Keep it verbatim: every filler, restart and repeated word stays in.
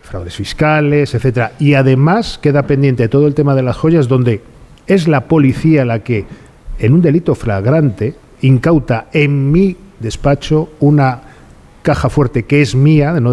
fraudes fiscales, etcétera. Y además queda pendiente todo el tema de las joyas, donde es la policía la que, en un delito flagrante, incauta en mi despacho una caja fuerte que es mía, no